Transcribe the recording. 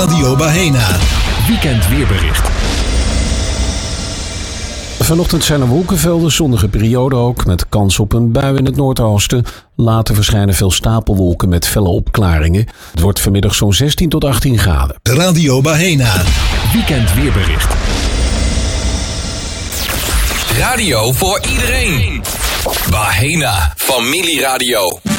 Radio Bahena. Weekend weerbericht. Vanochtend zijn er wolkenvelden, zonnige periode ook, met kans op een bui in het noordoosten. Later verschijnen veel stapelwolken met felle opklaringen. Het wordt vanmiddag zo'n 16 tot 18 graden. Radio Bahena. Weekend weerbericht. Radio voor iedereen. Bahena Familieradio.